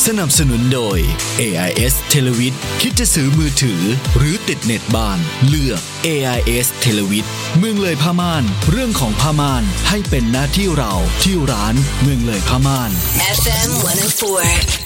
สนับสนุนโดย AIS เทเลวิทคิดจะซื้อมือถือหรือติดเน็ตบ้านเลือก AIS เทเลวิทเมืองเลยผ้าม่านเรื่องของผ้าม่านให้เป็นหน้าที่เราที่ร้านเมืองเลยผ้าม่าน FM 104